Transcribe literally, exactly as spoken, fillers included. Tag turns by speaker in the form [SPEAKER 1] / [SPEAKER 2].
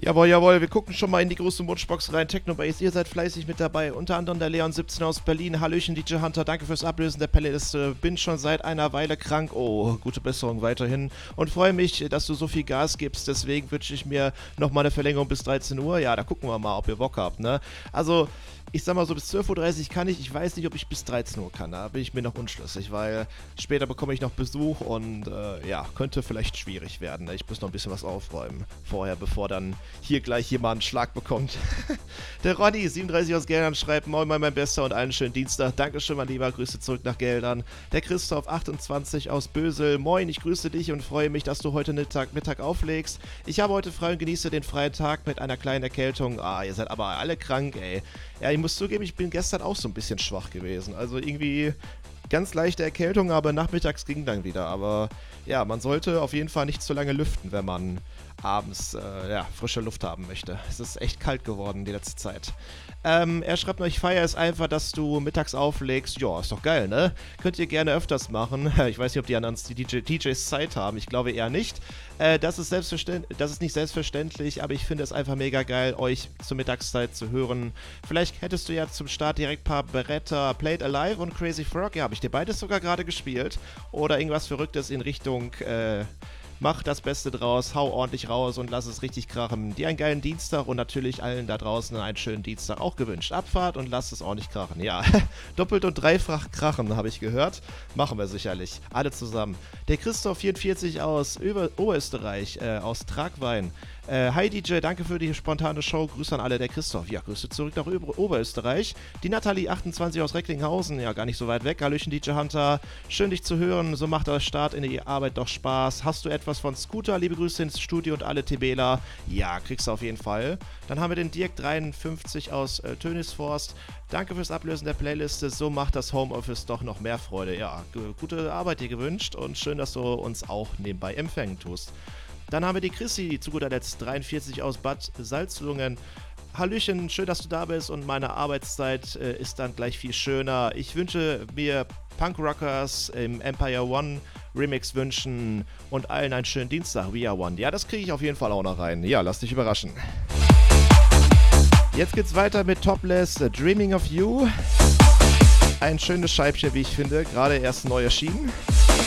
[SPEAKER 1] Jawohl, jawohl, wir gucken schon mal in die große Wunschbox rein. Technobase, ihr seid fleißig mit dabei. Unter anderem der Leon siebzehn aus Berlin. Hallöchen, D J Hunter, danke fürs Ablösen der Playliste. Bin schon seit einer Weile krank. Oh, gute Besserung weiterhin. Und freue mich, dass du so viel Gas gibst. Deswegen wünsche ich mir nochmal eine Verlängerung bis dreizehn Uhr. Ja, da gucken wir mal, ob ihr Bock habt, ne? Also, ich sag mal so, bis zwölf Uhr dreißig kann ich. Ich weiß nicht, ob ich bis dreizehn Uhr kann. Da bin ich mir noch unschlüssig, weil später bekomme ich noch Besuch und äh, ja, könnte vielleicht schwierig werden. Ich muss noch ein bisschen was aufräumen vorher, bevor dann hier gleich jemand einen Schlag bekommt. Der Ronny, siebenunddreißig aus Geldern, schreibt: Moin, mein Bester und einen schönen Dienstag. Dankeschön, mein Lieber. Grüße zurück nach Geldern. Der Christoph, achtundzwanzig aus Bösel. Moin, ich grüße dich und freue mich, dass du heute Mittag, Mittag auflegst. Ich habe heute frei und genieße den freien Tag mit einer kleinen Erkältung. Ah, ihr seid aber alle krank, ey. Ja, ich muss zugeben, ich bin gestern auch so ein bisschen schwach gewesen. Also irgendwie ganz leichte Erkältung, aber nachmittags ging dann wieder. Aber ja, man sollte auf jeden Fall nicht zu lange lüften, wenn man abends äh, ja, frische Luft haben möchte. Es ist echt kalt geworden die letzte Zeit. Ähm, er schreibt noch, ich feiere es einfach, dass du mittags auflegst. Ja, ist doch geil, ne? Könnt ihr gerne öfters machen. Ich weiß nicht, ob die anderen die D J, D Js Zeit haben. Ich glaube eher nicht. Äh, das ist selbstverständlich, das ist nicht selbstverständlich, aber ich finde es einfach mega geil, euch zur Mittagszeit zu hören. Vielleicht hättest du ja zum Start direkt ein paar Beretta Played Alive und Crazy Frog. Ja, habe ich dir beides sogar gerade gespielt. Oder irgendwas Verrücktes in Richtung äh, mach das Beste draus, hau ordentlich raus und lass es richtig krachen. Dir einen geilen Dienstag und natürlich allen da draußen einen schönen Dienstag auch gewünscht. Abfahrt und lasst es ordentlich krachen. Ja, doppelt und dreifach krachen, habe ich gehört. Machen wir sicherlich. Alle zusammen. Der Christoph vierundvierzig aus Öber- Oberösterreich, äh, aus Tragwein. Äh, hi D J, danke für die spontane Show. Grüße an alle, der Christoph. Ja, Grüße zurück nach Ober- Oberösterreich. Die Nathalie, achtundzwanzig aus Recklinghausen. Ja, gar nicht so weit weg. Hallöchen, D J Hunter. Schön, dich zu hören. So macht der Start in die Arbeit doch Spaß. Hast du etwas von Scooter? Liebe Grüße ins Studio und alle TBler. Ja, kriegst du auf jeden Fall. Dann haben wir den Dirk dreiundfünfzig aus äh, Tönisforst. Danke fürs Ablösen der Playliste. So macht das Homeoffice doch noch mehr Freude. Ja, g- gute Arbeit dir gewünscht und schön, dass du uns auch nebenbei empfangen tust. Dann haben wir die Chrissy, zu guter Letzt dreiundvierzig aus Bad Salzungen. Hallöchen, schön, dass du da bist und meine Arbeitszeit äh, ist dann gleich viel schöner. Ich wünsche mir Punkrockers im Empire One Remix wünschen und allen einen schönen Dienstag. We are one. Ja, das kriege ich auf jeden Fall auch noch rein. Ja, lass dich überraschen. Jetzt geht's weiter mit Topless, uh, Dreaming of You. Ein schönes Scheibchen, wie ich finde, gerade erst neu erschienen.